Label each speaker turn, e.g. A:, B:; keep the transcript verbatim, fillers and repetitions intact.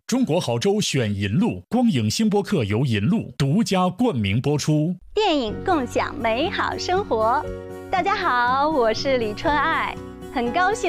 A: 中国好粥选银鹭，光影星播客由银鹭独家冠名播出。
B: 电影共享美好生活。大家好，我是李春爱，很高兴